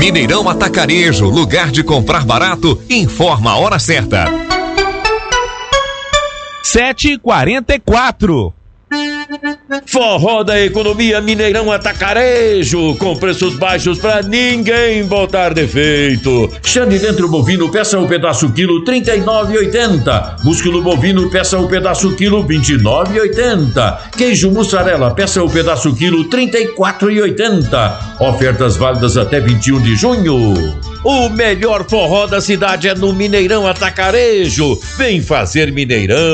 Mineirão Atacarejo, lugar de comprar barato, informa a hora certa. 7h44. Forró da Economia Mineirão Atacarejo, com preços baixos pra ninguém botar defeito. Xande dentro bovino, peça o pedaço quilo R$39,80. Músculo bovino, peça o pedaço quilo R$29,80. Queijo mussarela, peça o pedaço quilo R$34,80. Ofertas válidas até 21 de junho. O melhor forró da cidade é no Mineirão Atacarejo. Vem fazer Mineirão.